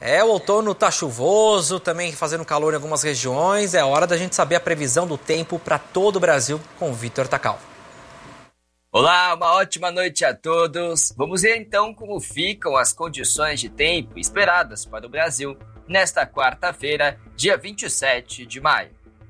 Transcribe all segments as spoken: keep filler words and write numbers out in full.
É, o outono tá chuvoso, também fazendo calor em algumas regiões. É hora da gente saber a previsão do tempo para todo o Brasil com o Vitor Tacal. Olá, uma ótima noite a todos. Vamos ver então como ficam as condições de tempo esperadas para o Brasil nesta quarta-feira, dia vinte e sete de maio.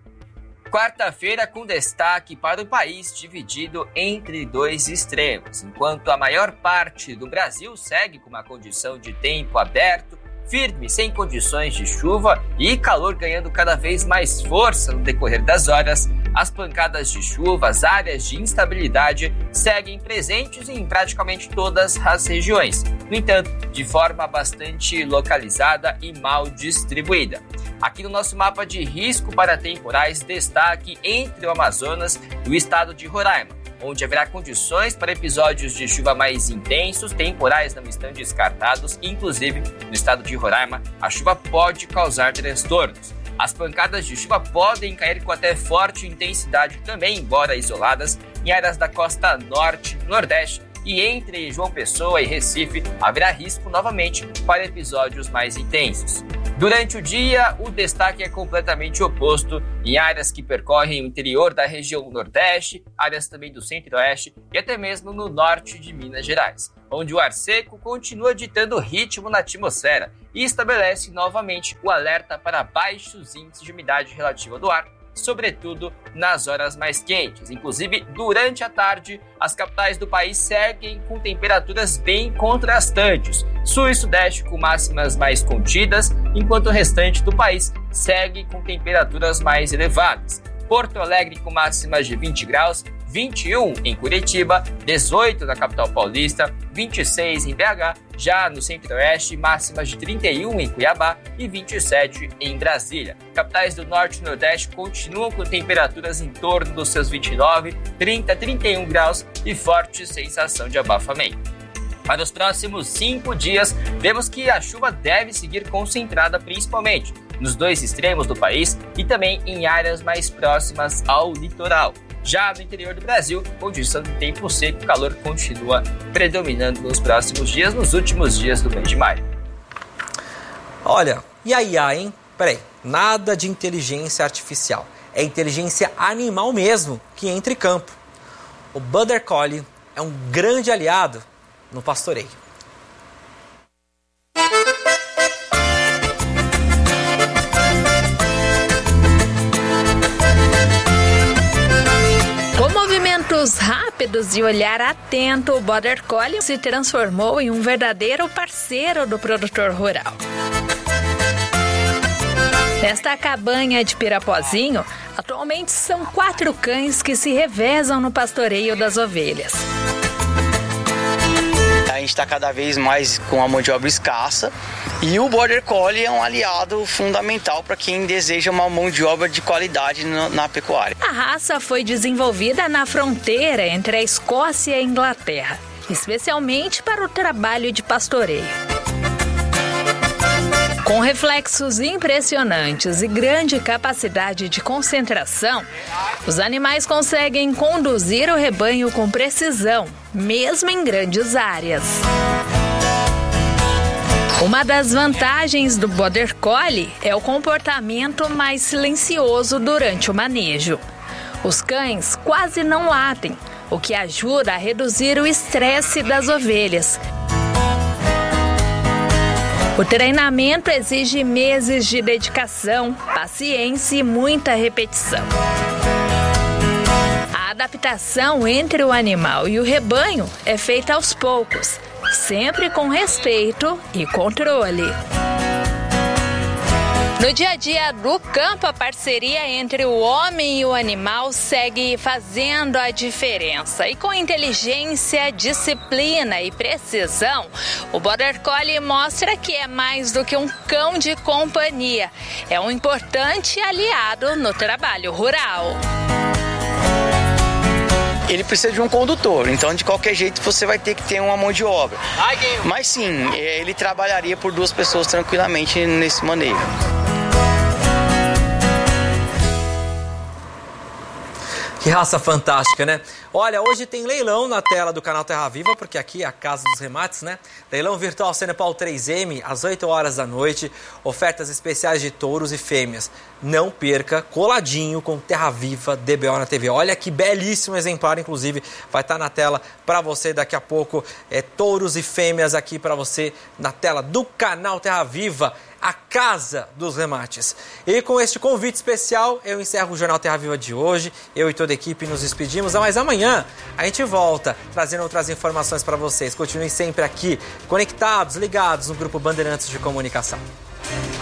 Quarta-feira com destaque para o país dividido entre dois extremos, enquanto a maior parte do Brasil segue com uma condição de tempo aberto, firme, sem condições de chuva e calor ganhando cada vez mais força no decorrer das horas. As pancadas de chuva, as áreas de instabilidade seguem presentes em praticamente todas as regiões, no entanto, de forma bastante localizada e mal distribuída. Aqui no nosso mapa de risco para temporais, destaque entre o Amazonas e o estado de Roraima, onde haverá condições para episódios de chuva mais intensos, temporais não estão descartados, inclusive no estado de Roraima, a chuva pode causar transtornos. As pancadas de chuva podem cair com até forte intensidade também, embora isoladas, em áreas da costa norte, nordeste e entre João Pessoa e Recife haverá risco novamente para episódios mais intensos. Durante o dia, o destaque é completamente oposto em áreas que percorrem o interior da região nordeste, áreas também do centro-oeste e até mesmo no norte de Minas Gerais, onde o ar seco continua ditando ritmo na atmosfera e estabelece novamente o alerta para baixos índices de umidade relativa do ar, sobretudo nas horas mais quentes. Inclusive, durante a tarde, as capitais do país seguem com temperaturas bem contrastantes. Sul e Sudeste com máximas mais contidas, enquanto o restante do país segue com temperaturas mais elevadas. Porto Alegre com máximas de vinte graus, vinte e um em Curitiba, dezoito na capital paulista, vinte e seis em B H, já no centro-oeste, máximas de trinta e um em Cuiabá e vinte e sete em Brasília. Capitais do norte e nordeste continuam com temperaturas em torno dos seus vinte e nove, trinta, trinta e um graus e forte sensação de abafamento. Para os próximos cinco dias, vemos que a chuva deve seguir concentrada principalmente nos dois extremos do país e também em áreas mais próximas ao litoral. Já no interior do Brasil, condição de tempo seco, o calor continua predominando nos próximos dias, nos últimos dias do mês de maio. Olha, e a I A, hein? Peraí, nada de inteligência artificial. É inteligência animal mesmo que entra em campo. O Border Collie é um grande aliado no pastoreio. Com movimentos rápidos e olhar atento, o Border Collie se transformou em um verdadeiro parceiro do produtor rural. Nesta cabanha de Pirapozinho, atualmente são quatro cães que se revezam no pastoreio das ovelhas. A gente está cada vez mais com a mão de obra escassa e o Border Collie é um aliado fundamental para quem deseja uma mão de obra de qualidade na, na pecuária. A raça foi desenvolvida na fronteira entre a Escócia e a Inglaterra, especialmente para o trabalho de pastoreio. Com reflexos impressionantes e grande capacidade de concentração, os animais conseguem conduzir o rebanho com precisão, mesmo em grandes áreas. Uma das vantagens do Border Collie é o comportamento mais silencioso durante o manejo. Os cães quase não latem, o que ajuda a reduzir o estresse das ovelhas. O treinamento exige meses de dedicação, paciência e muita repetição. A adaptação entre o animal e o rebanho é feita aos poucos, sempre com respeito e controle. No dia a dia do campo, a parceria entre o homem e o animal segue fazendo a diferença. E com inteligência, disciplina e precisão, o Border Collie mostra que é mais do que um cão de companhia. É um importante aliado no trabalho rural. Ele precisa de um condutor, então de qualquer jeito você vai ter que ter uma mão de obra. Mas sim, ele trabalharia por duas pessoas tranquilamente nesse manejo. Que raça fantástica, né? Olha, hoje tem leilão na tela do canal Terra Viva, porque aqui é a casa dos remates, né? Leilão virtual Cenepal três M, às oito horas da noite. Ofertas especiais de touros e fêmeas. Não perca, coladinho com Terra Viva D B O na T V. Olha que belíssimo exemplar, inclusive, vai estar na tela para você daqui a pouco. É, touros e fêmeas aqui para você na tela do canal Terra Viva, a casa dos remates. E com este convite especial, eu encerro o Jornal Terra Viva de hoje. Eu e toda a equipe nos despedimos, mas amanhã a gente volta trazendo outras informações para vocês. Continuem sempre aqui, conectados, ligados no Grupo Bandeirantes de Comunicação.